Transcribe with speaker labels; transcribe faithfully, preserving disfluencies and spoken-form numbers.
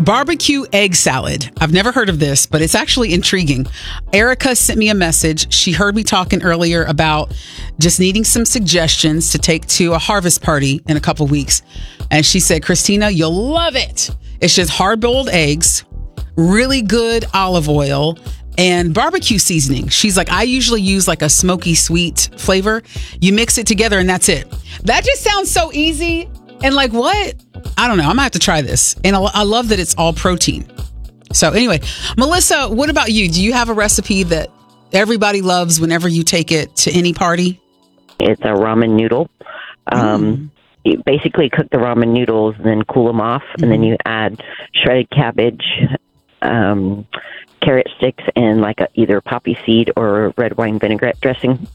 Speaker 1: Barbecue egg salad. I've never heard of this, but it's actually intriguing. Erica sent me a message. She heard me talking earlier about just needing some suggestions to take to a harvest party in a couple weeks. And she said, Christina, you'll love it. It's just hard-boiled eggs, really good olive oil, and barbecue seasoning. She's like, I usually use like a smoky sweet flavor. You mix it together and that's it. That just sounds so easy. And like, what? I don't know. I'm going to have to try this. And I, I love that it's all protein. So anyway, Melissa, what about you? Do you have a recipe that everybody loves whenever you take it to any party?
Speaker 2: It's a ramen noodle. Um, mm. You basically cook the ramen noodles and then cool them off. Mm. And then you add shredded cabbage, um, carrot sticks, and like a, either poppy seed or red wine vinaigrette dressing.